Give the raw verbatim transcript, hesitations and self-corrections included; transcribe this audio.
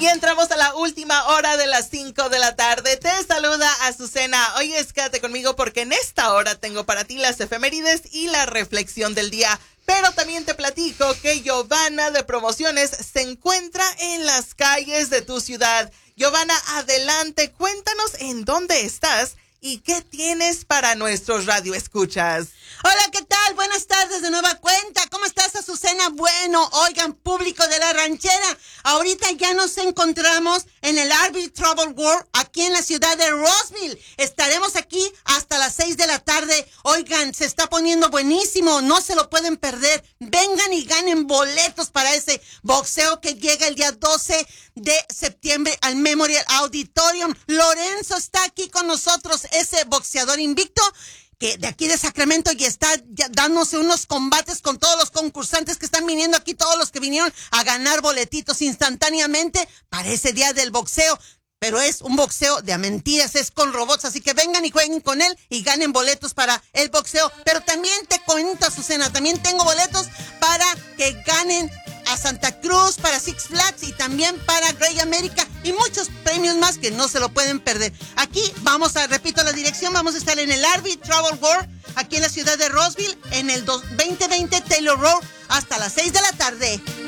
Y entramos a la última hora de las cinco de la tarde. Te saluda Azucena. Hoy es quédate conmigo porque en esta hora tengo para ti las efemérides y la reflexión del día. Pero también te platico que Giovanna de Promociones se encuentra en las calles de tu ciudad. Giovanna, adelante, cuéntanos en dónde estás y qué tienes para nuestros radioescuchas. Hola, ¿qué tal? Buenas tardes de nueva cuenta. ¿Cómo estás, Azucena? Bueno, oigan, público de la ranchera, ahorita ya nos encontramos en el R V Travel World, aquí en la ciudad de Roseville. Estaremos aquí hasta las seis de la tarde. Oigan, se está poniendo buenísimo, no se lo pueden perder. Vengan y ganen boletos para ese boxeo que llega el día doce de septiembre al Memorial Auditorium. Lorenzo está aquí con nosotros, ese boxeador invicto que de aquí de Sacramento, y está ya dándose unos combates con todos los concursantes que están viniendo aquí, todos los que vinieron a ganar boletitos instantáneamente para ese día del boxeo. Pero es un boxeo de mentiras, es con robots, así que vengan y jueguen con él y ganen boletos para el boxeo. Pero también te cuento, Azucena, también tengo boletos para que ganen a Santa Cruz, para Six Flags y también para Great America y muchos premios más que no se lo pueden perder. Aquí vamos a, repito la dirección, vamos a estar en el R V Travel World, aquí en la ciudad de Roseville, en el veinte veinte Taylor Road, hasta las seis de la tarde.